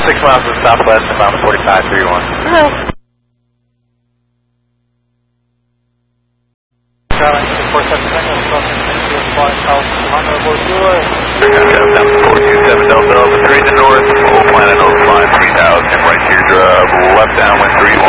6 miles to the southwest, about 4531. Charlie 472 Tango, continue to fly south 200 aboard Bueller. Down 427 Delta Alpha 3 to north, full planet Alpha 3000, right teardrop, left downwind 31.